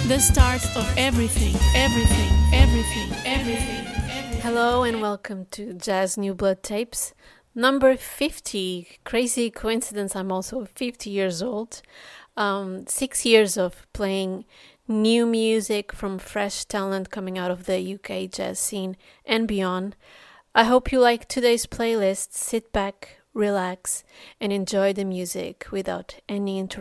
The start of everything, everything, everything, everything, everything. Hello and welcome to Jazz New Blood Tapes, number 50. Crazy coincidence, I'm also 50 years old. 6 years of playing new music from fresh talent coming out of the UK jazz scene and beyond. I hope you like today's playlist. Sit back, relax, and enjoy the music without any interruptions.